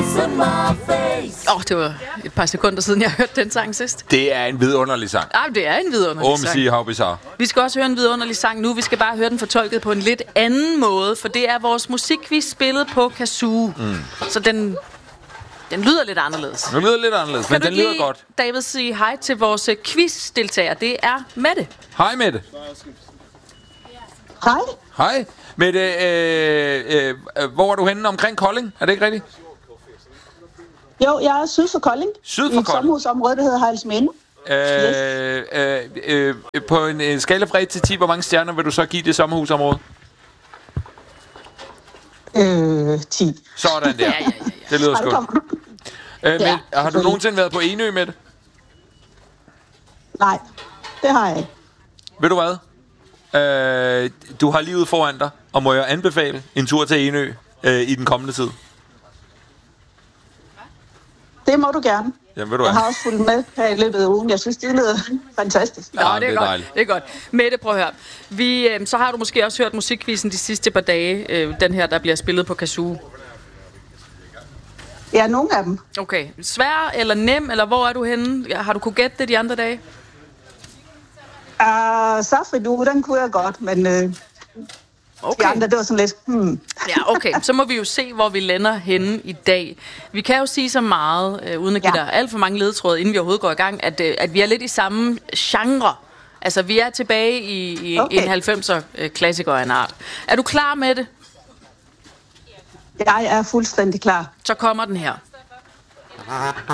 Det var et par sekunder siden, jeg hørte den sang sidst. Det er en vidunderlig sang. Det er en vidunderlig sang. Sige how bizarre. Vi skal også høre en vidunderlig sang nu. Vi skal bare høre den fortolket på en lidt anden måde, for det er vores musikquiz spillet på kazoo. Så den lyder lidt anderledes. Den lyder lidt anderledes, men den lyder godt. David, sige hej til vores quiz-deltager. Det er Mette. Hej, Mette. Hej. Hej. Mette, hvor er du henne omkring Kolding? Er det ikke rigtigt? Jo, jeg er syd for Kolding. Syd for Kolding? I et sommerhusområde, der hedder Hejlsminde. På en skala fra 1 til 10, hvor mange stjerner vil du så give det sommerhusområde? 10. Sådan der. Ja. Det lyder sgu. Men har du nogensinde været på Enø med det? Nej, det har jeg ikke. Ved du hvad? Du har livet foran dig, og må jeg anbefale en tur til Enø i den kommende tid? Det må du gerne. Jamen, ved du jeg hvad? har også fulgt med her i løbet af ugen. Jeg synes, det lyder fantastisk. Det er godt. dejligt. Det er godt. Mette, prøv at høre. Så har du måske også hørt musikquizzen de sidste par dage. Den her, der bliver spillet på kazoo. Ja, nogle af dem. Okay. Svær eller nem, eller hvor er du henne? Har du kunne gætte det de andre dage? Safri du, den kunne jeg godt, men Okay. de andre, det var sådan lidt... Ja, okay. Så må vi jo se, hvor vi lander henne i dag. Vi kan jo sige så meget, uden at give dig alt for mange ledetråde, inden vi overhovedet går i gang, at vi er lidt i samme genre. Altså, vi er tilbage i en 90'er klassiker af en art. Er du klar med det? Jeg er fuldstændig klar. Så kommer den her.